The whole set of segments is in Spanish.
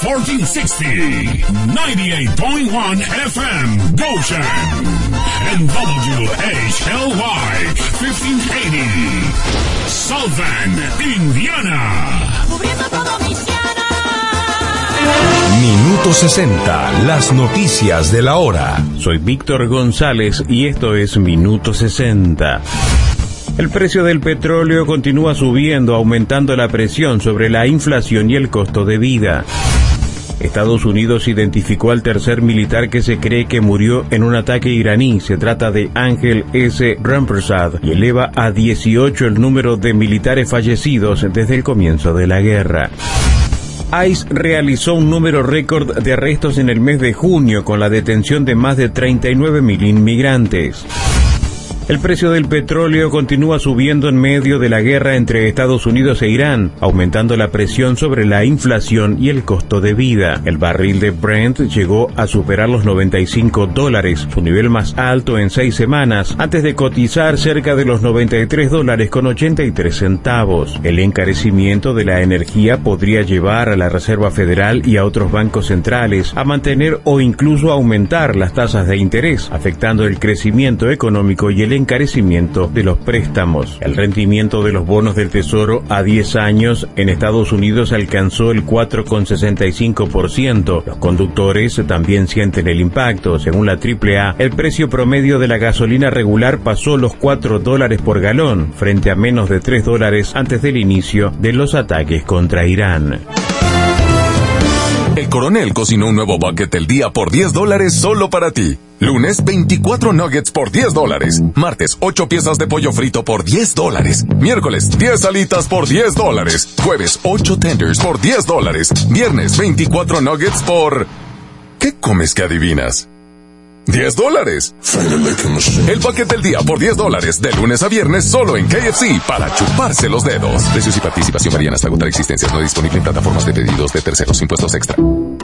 1460, 98.1 FM, Goshen, and WHLY, 1580, South Bend, Indiana. Cubriendo todo Michiana. Minuto 60, las noticias de la hora. Soy Víctor González y esto es Minuto 60. El precio del petróleo continúa subiendo, aumentando la presión sobre la inflación y el costo de vida. Estados Unidos identificó al tercer militar que se cree que murió en un ataque iraní. Se trata de Ángel S. Rampersad y eleva a 18 el número de militares fallecidos desde el comienzo de la guerra. ICE realizó un número récord de arrestos en el mes de junio con la detención de más de 39.000 inmigrantes. El precio del petróleo continúa subiendo en medio de la guerra entre Estados Unidos e Irán, aumentando la presión sobre la inflación y el costo de vida. El barril de Brent llegó a superar los $95, su nivel más alto en 6 semanas, antes de cotizar cerca de los $93.83. El encarecimiento de la energía podría llevar a la Reserva Federal y a otros bancos centrales a mantener o incluso aumentar las tasas de interés, afectando el crecimiento económico y el encarecimiento de los préstamos. El rendimiento de los bonos del Tesoro a 10 años en Estados Unidos alcanzó el 4,65%. Los conductores también sienten el impacto. Según la AAA, el precio promedio de la gasolina regular pasó los $4 por galón, frente a menos de $3 antes del inicio de los ataques contra Irán. El Coronel cocinó un nuevo bucket del día por $10 solo para ti. Lunes, 24 nuggets por $10. Martes, 8 piezas de pollo frito por $10. Miércoles, 10 alitas por $10. Jueves, 8 tenders por $10. Viernes, 24 nuggets por... ¿Qué comes que adivinas? $10. El paquete del día por $10, de lunes a viernes, solo en KFC, para chuparse los dedos. Precios y participación varían hasta agotar existencias. No disponible en plataformas de pedidos de terceros, impuestos extra.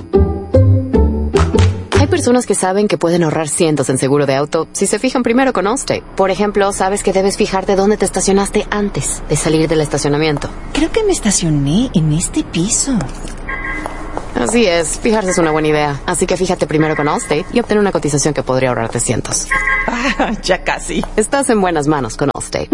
Hay personas que saben que pueden ahorrar cientos en seguro de auto si se fijan primero con Allstate. Por ejemplo, sabes que debes fijarte dónde te estacionaste antes de salir del estacionamiento. Creo que me estacioné en este piso. Así es, fijarse es una buena idea. Así que fíjate primero con Allstate y obtén una cotización que podría ahorrarte cientos. Ah, ya casi. Estás en buenas manos con Allstate.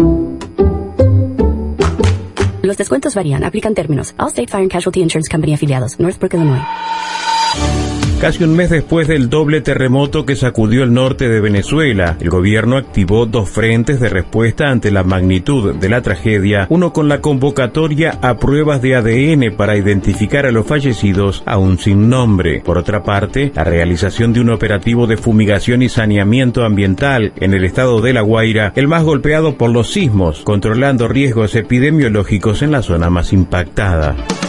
Los descuentos varían. Aplican términos. Allstate Fire and Casualty Insurance Company afiliados. Northbrook, Illinois. Casi un mes después del doble terremoto que sacudió el norte de Venezuela, el gobierno activó 2 frentes de respuesta ante la magnitud de la tragedia, uno con la convocatoria a pruebas de ADN para identificar a los fallecidos aún sin nombre. Por otra parte, la realización de un operativo de fumigación y saneamiento ambiental en el estado de La Guaira, el más golpeado por los sismos, controlando riesgos epidemiológicos en la zona más impactada.